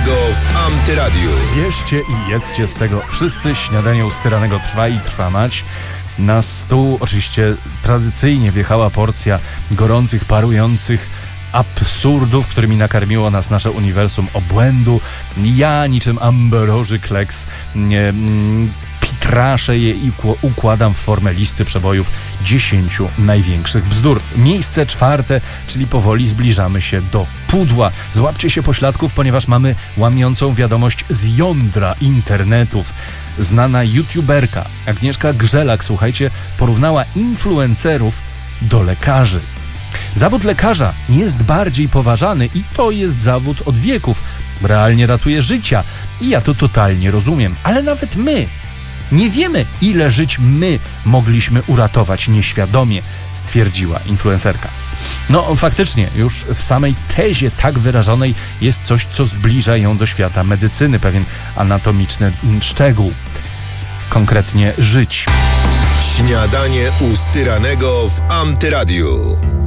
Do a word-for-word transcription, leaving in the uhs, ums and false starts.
Styranego w Antyradiu. Bierzcie i jedzcie z tego wszyscy. Śniadanie u Styranego trwa i trwa mać. Na stół oczywiście tradycyjnie wjechała porcja gorących, parujących absurdów, którymi nakarmiło nas nasze uniwersum obłędu. Ja niczym Ambroży Kleks nie, mm, pitraszę je i układam w formę listy przebojów dziesięciu największych bzdur. Miejsce czwarte, czyli powoli zbliżamy się do pudła. Złapcie się pośladków, ponieważ mamy łamiącą wiadomość z jądra internetów. Znana youtuberka Agnieszka Grzelak, słuchajcie, porównała influencerów do lekarzy. Zawód lekarza jest bardziej poważany i to jest zawód od wieków. Realnie ratuje życia i ja to totalnie rozumiem, ale nawet my nie wiemy, ile żyć my mogliśmy uratować nieświadomie, stwierdziła influencerka. No faktycznie, już w samej tezie tak wyrażonej jest coś, co zbliża ją do świata medycyny, pewien anatomiczny szczegół, konkretnie żyć. Śniadanie u Styranego w Antyradiu.